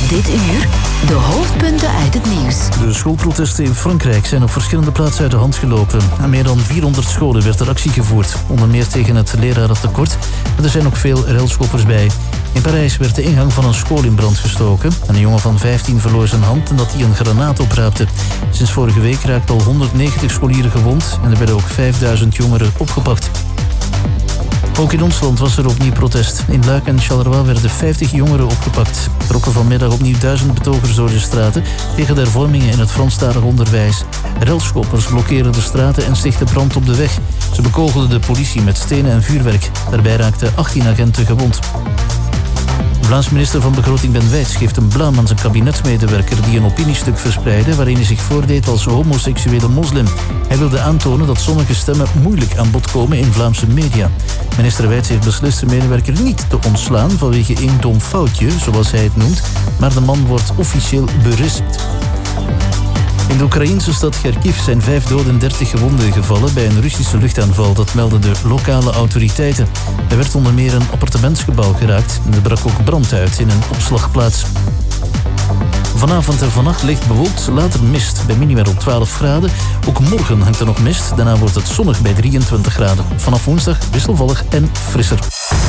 Dit uur de hoofdpunten uit het nieuws. De schoolprotesten in Frankrijk zijn op verschillende plaatsen uit de hand gelopen. Aan meer dan 400 scholen werd er actie gevoerd. Onder meer tegen het lerarentekort. Maar er zijn ook veel railschoppers bij. In Parijs werd de ingang van een school in brand gestoken. Een jongen van 15 verloor zijn hand nadat hij een granaat opraapte. Sinds vorige week raakten al 190 scholieren gewond. En er werden ook 5000 jongeren opgepakt. Ook in ons land was er opnieuw protest. In Luik en Charleroi werden 50 jongeren opgepakt. Er trokken vanmiddag opnieuw 1000 betogers door de straten tegen de hervormingen in het Franstalig onderwijs. Relschoppers blokkeerden de straten en stichtten brand op de weg. Ze bekogelden de politie met stenen en vuurwerk. Daarbij raakten 18 agenten gewond. De Vlaams minister van Begroting Ben Wijts geeft een blaam aan zijn kabinetsmedewerker die een opiniestuk verspreidde waarin hij zich voordeed als homoseksuele moslim. Hij wilde aantonen dat sommige stemmen moeilijk aan bod komen in Vlaamse media. Minister Wijts heeft beslist zijn medewerker niet te ontslaan vanwege een dom foutje, zoals hij het noemt, maar de man wordt officieel berispt. In de Oekraïnse stad Kharkiv zijn 5 doden en 30 gewonden gevallen bij een Russische luchtaanval. Dat melden de lokale autoriteiten. Er werd onder meer een appartementsgebouw geraakt en er brak ook brand uit in een opslagplaats. Vanavond en vannacht licht bewolkt, later mist bij minimaal rond 12 graden. Ook morgen hangt er nog mist, daarna wordt het zonnig bij 23 graden. Vanaf woensdag wisselvallig en frisser.